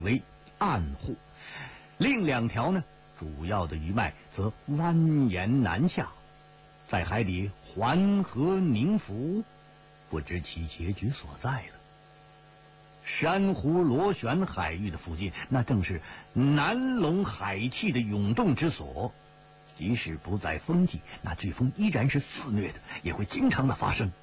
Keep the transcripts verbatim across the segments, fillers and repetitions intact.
为暗户，另两条呢，主要的余脉则蜿蜒南下，在海底环河凝浮，不知其结局所在了。珊瑚螺旋海域的附近，那正是南龙海气的涌动之所。即使不在风季，那飓风依然是肆虐的，也会经常的发生。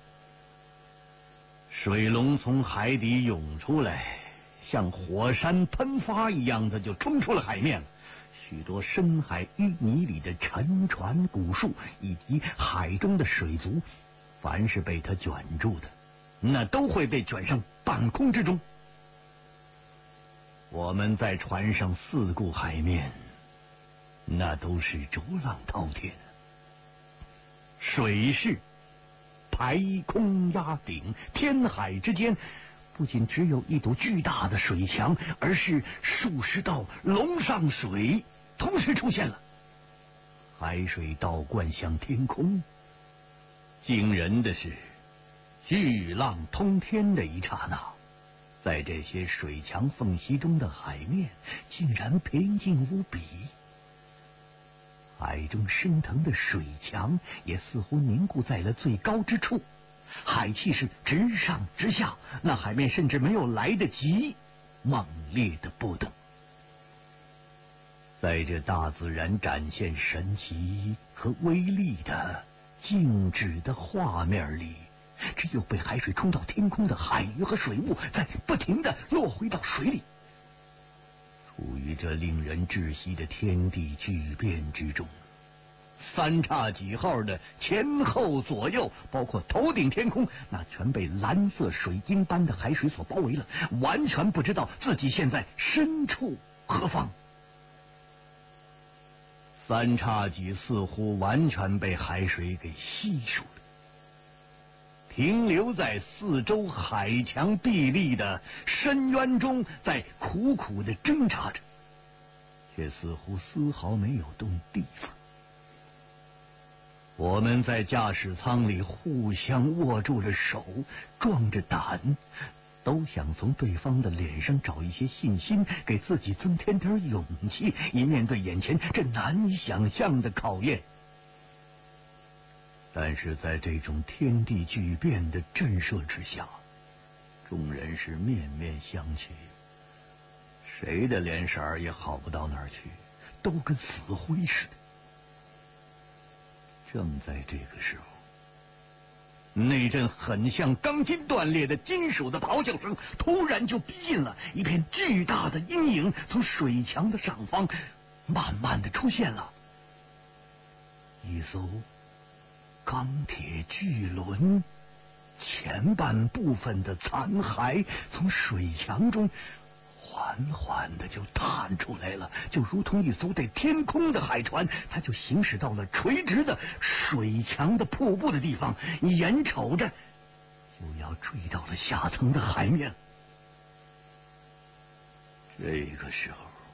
水龙从海底涌出来，像火山喷发一样的就冲出了海面了。许多深海淤泥里的沉船、古树以及海中的水族，凡是被它卷住的，那都会被卷上半空之中。我们在船上四顾海面，那都是浊浪滔天，水势排空压顶，天海之间不仅只有一堵巨大的水墙，而是数十道龙上水同时出现了。海水倒灌向天空，惊人的是，巨浪通天的一刹那，在这些水墙缝隙中的海面竟然平静无比。海中升腾的水墙也似乎凝固在了最高之处，海气是直上直下，那海面甚至没有来得及猛烈的波动。在这大自然展现神奇和威力的静止的画面里，只有被海水冲到天空的海鱼和水雾在不停的落回到水里。处于这令人窒息的天地巨变之中，三叉戟号的前后左右，包括头顶天空，那全被蓝色水晶般的海水所包围了，完全不知道自己现在身处何方。三叉戟似乎完全被海水给吸收了，停留在四周海墙壁立的深渊中，在苦苦的挣扎着，却似乎丝毫没有动地方。我们在驾驶舱里互相握住了手，壮着胆，都想从对方的脸上找一些信心，给自己增添点勇气，以面对眼前这难以想象的考验。但是在这种天地巨变的震慑之下，众人是面面相觑，谁的脸色也好不到哪儿去，都跟死灰似的。正在这个时候，那阵很像钢筋断裂的金属的咆哮声突然就逼近了，一片巨大的阴影从水墙的上方慢慢的出现了。一艘钢铁巨轮前半部分的残骸从水墙中缓缓的就探出来了，就如同一艘在天空的海船，它就行驶到了垂直的水墙的瀑布的地方，眼瞅着就要坠到了下层的海面。这个时候，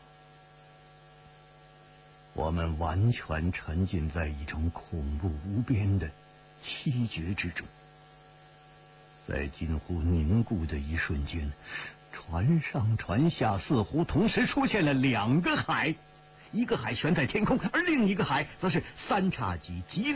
我们完全沉浸在一种恐怖无边的凄绝之中。在近乎凝固的一瞬间，船上船下似乎同时出现了两个海，一个海悬在天空，而另一个海则是三叉戟极